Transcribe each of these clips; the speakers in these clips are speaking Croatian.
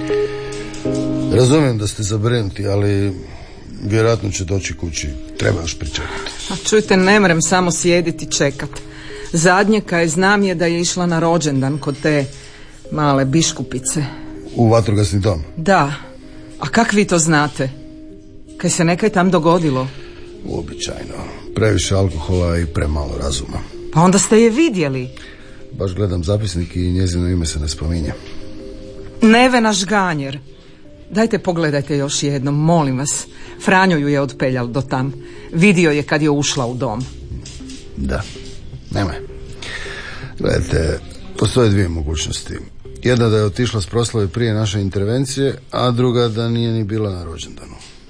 Razumijem da ste zabrinuti, ali vjerojatno će doći kući. Treba još pričekati. A čujte, ne mrem samo sjediti i čekat. Zadnje kaj znam je da je išla na rođendan kod te male biškupice. U vatrogasni dom? Da. A kak vi to znate? Kaj se nekaj tam dogodilo? Uobičajno. Previše alkohola i premalo razuma. Pa onda ste je vidjeli. Baš gledam zapisnik i njezino ime se ne spominje. Nevena Žganjer. Dajte pogledajte još jednom, molim vas. Franjo ju je odpeljal do tam. Vidio je kad je ušla u dom. Da, nemoj. Gledajte, postoje dvije mogućnosti. Jedna da je otišla s proslave prije naše intervencije, a druga da nije ni bila na rođendanu.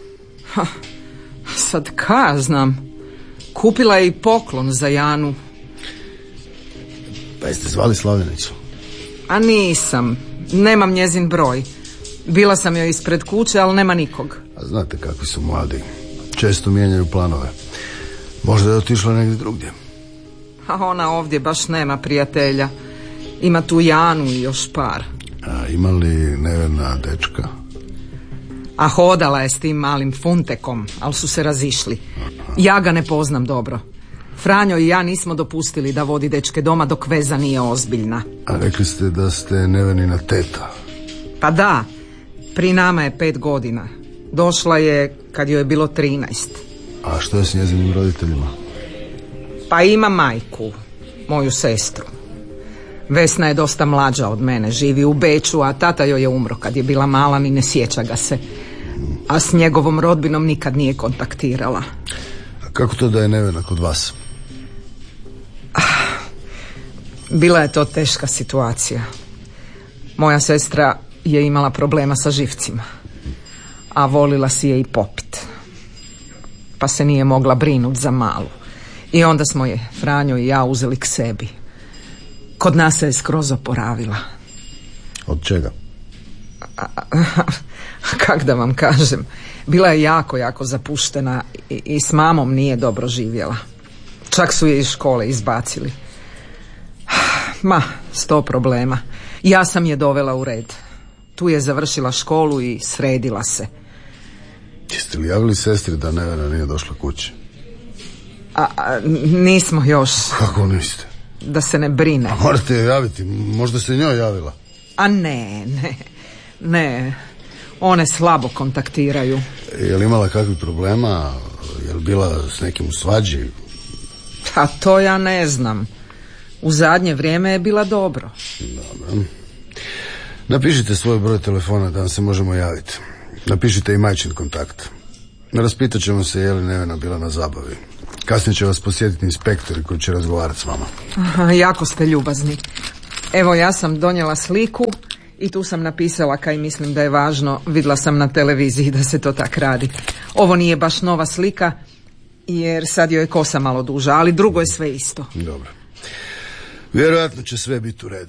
Sad ka znam. Kupila je i poklon za Janu. Pa jeste zvali Slavljenicu? A nisam. Nemam njezin broj. Bila sam joj ispred kuće, ali nema nikog. A znate kakvi su mladi. Često mijenjaju planove. Možda je otišla negdje drugdje. A ona ovdje baš nema prijatelja. Ima tu Janu i još par. A ima li Nevena dečka? A hodala je s tim malim Funtekom, ali su se razišli. Ja ga ne poznam dobro. Franjo i ja nismo dopustili da vodi dečke doma dok veza nije ozbiljna. A rekli ste da ste Nevenina teta. Pa da, pri nama je 5 godina. Došla je kad joj je bilo 13. A što je s njezinim roditeljima? Pa ima majku, moju sestru. Vesna je dosta mlađa od mene, živi u Beču, a tata joj je umro kad je bila mala, ni ne sjeća ga se. A s njegovom rodbinom nikad nije kontaktirala. A kako to da je Nevena kod vas? Bila je to teška situacija. Moja sestra je imala problema sa živcima, a volila si je i popit. Pa se nije mogla brinuti za malu. I onda smo je Franjo i ja uzeli k sebi. Kod nas se je skroz oporavila. Od čega? Kak da vam kažem, bila je jako zapuštena i s mamom nije dobro živjela. Čak su je iz škole izbacili. 100 problema. Ja sam je dovela u red. Tu je završila školu i sredila se. Jeste li javili sestri da Nevena nije došla kući? Nismo još. Kako niste? Da se ne brine. A morate je javiti, možda se njoj javila. A ne. One slabo kontaktiraju. Je li imala kakvih problema? Je li bila s nekim u svađi? A to ja ne znam. U zadnje vrijeme je bila dobro. Dobro. Napišite svoj broj telefona da vam se možemo javiti. Napišite i majčin kontakt. Raspitat ćemo se je li Nevena bila na zabavi. Kasnije će vas posjetiti inspektori koji će razgovarati s vama. Aha, jako ste ljubazni. Evo, ja sam donijela sliku i tu sam napisala kaj mislim da je važno. Vidjela sam na televiziji da se to tak radi. Ovo nije baš nova slika, jer sad joj je kosa malo duža, ali drugo je sve isto. Dobro. Vjerojatno će sve biti u redu.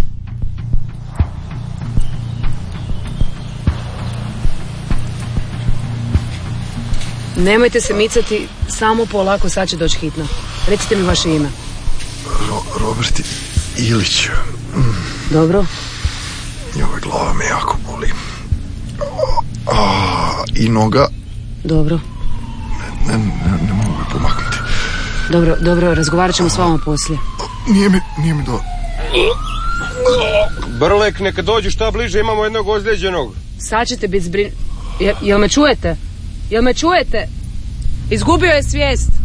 Nemojte se micati, samo polako, sad će doći hitno. Recite mi vaše ime. Robert Ilić. Dobro. I ova glava me jako boli. I noga. Dobro. Ne mogu je pomaknuti. Dobro, razgovarat ćemo s vama poslije. Nije mi do... Brlek, neka dođi šta bliže, imamo jednog ozlijeđenog. Sad ćete biti Jel me čujete? Izgubio je svijest.